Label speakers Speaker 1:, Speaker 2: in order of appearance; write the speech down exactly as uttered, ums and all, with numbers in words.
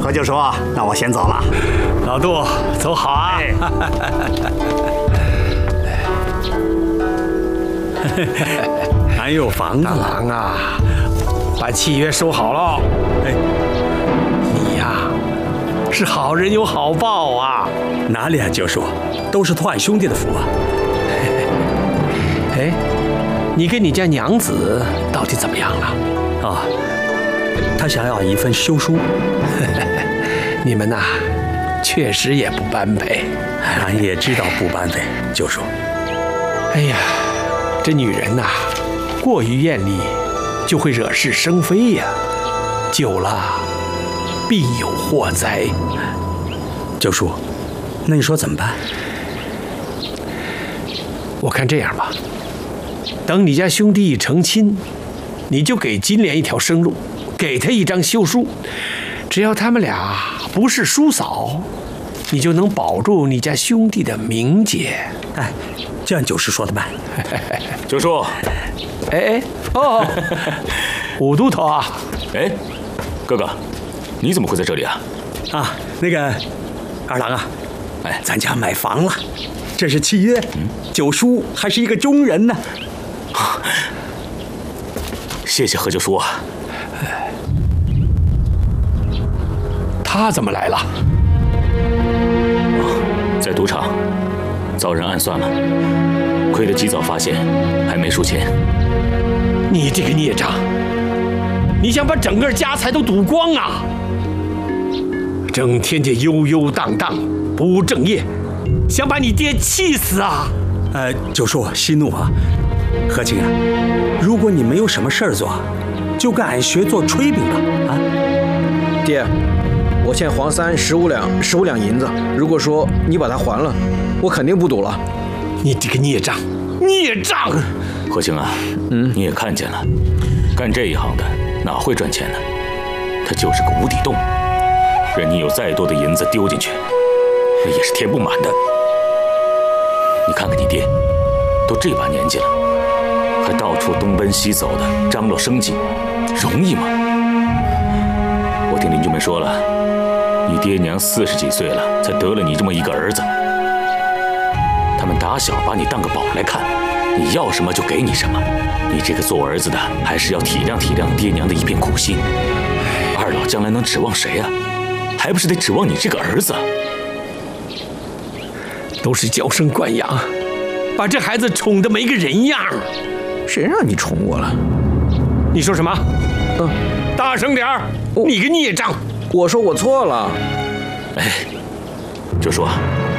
Speaker 1: 何九叔，那我先走了。
Speaker 2: 老杜，走好啊！
Speaker 3: 俺有房子。
Speaker 2: 大郎啊，把契约收好了。哎，你呀，是好人有好报啊！
Speaker 3: 哪里啊，九叔，都是托俺兄弟的福啊。
Speaker 2: 哎，你跟你家娘子到底怎么样了？
Speaker 3: 啊，他想要一份休书。
Speaker 2: 你们呐，确实也不般配。
Speaker 3: 俺也知道不般配，九叔。
Speaker 2: 哎呀，这女人呐，过于艳丽，就会惹是生非呀，久了必有祸灾。
Speaker 3: 九叔，那你说怎么办？
Speaker 2: 我看这样吧，等你家兄弟一成亲，你就给金莲一条生路，给他一张休书，只要他们俩不是叔嫂，你就能保住你家兄弟的名节。
Speaker 3: 哎，这样九叔说的慢。
Speaker 4: 九叔，
Speaker 2: 哎哎哦，武都头啊！
Speaker 4: 哎，哥哥，你怎么会在这里啊？
Speaker 3: 啊，那个二郎啊，
Speaker 4: 哎，
Speaker 3: 咱家买房了，这是契约。嗯，九叔还是一个中人呢。
Speaker 4: 谢谢何九叔啊。
Speaker 2: 他怎么来了？
Speaker 4: 在赌场遭人暗算了，亏得及早发现，还没输钱。
Speaker 2: 你这个孽障，你想把整个家财都赌光啊！整天就悠悠荡荡，不务正业，想把你爹气死啊！
Speaker 3: 呃，九叔息怒啊，何清啊，如果你没有什么事儿做，就跟俺学做炊饼吧。啊，
Speaker 5: 爹，我欠黄三十五两十五两银子，如果说你把它还了，我肯定不赌了。
Speaker 2: 你这个孽障，孽障！
Speaker 4: 何清啊，嗯，你也看见了，干这一行的哪会赚钱呢？它就是个无底洞，任你有再多的银子丢进去，那也是填不满的。你看看你爹，都这把年纪了，还到处东奔西走的张罗生计，容易吗？我听邻居们说了，你爹娘四十几岁了，才得了你这么一个儿子。他们打小把你当个宝来看，你要什么就给你什么。你这个做儿子的，还是要体谅体谅爹娘的一片苦心。二老将来能指望谁啊？还不是得指望你这个儿子。
Speaker 2: 都是娇生惯养，把这孩子宠得没个人样。
Speaker 5: 谁让你宠我了？
Speaker 2: 你说什么？
Speaker 5: 嗯，
Speaker 2: 大声点儿！你个孽障！
Speaker 5: 我说我错了。
Speaker 4: 哎，就说